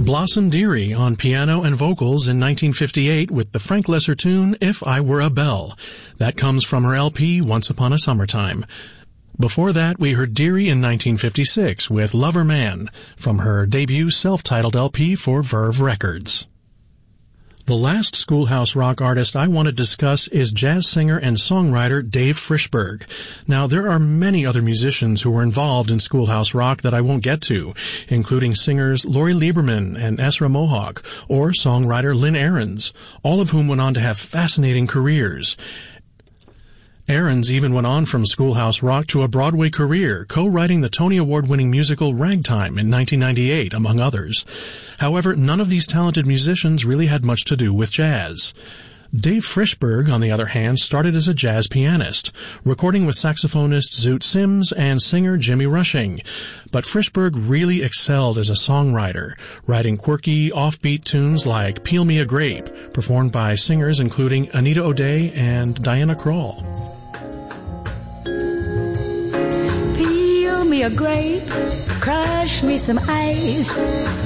Blossom Dearie on piano and vocals in 1958 with the Frank Loesser tune, If I Were a Belle. That comes from her LP, Once Upon a Summertime. Before that, we heard Dearie in 1956 with Lover Man from her debut self-titled LP for Verve Records. The last Schoolhouse Rock artist I want to discuss is jazz singer and songwriter Dave Frishberg. Now, there are many other musicians who were involved in Schoolhouse Rock that I won't get to, including singers Lori Lieberman and Ezra Mohawk, or songwriter Lynn Ahrens, all of whom went on to have fascinating careers. Ahrens even went on from Schoolhouse Rock to a Broadway career, co-writing the Tony Award-winning musical Ragtime in 1998, among others. However, none of these talented musicians really had much to do with jazz. Dave Frishberg, on the other hand, started as a jazz pianist, recording with saxophonist Zoot Sims and singer Jimmy Rushing. But Frishberg really excelled as a songwriter, writing quirky, offbeat tunes like Peel Me a Grape, performed by singers including Anita O'Day and Diana Krall. Peel me a grape, crush me some ice.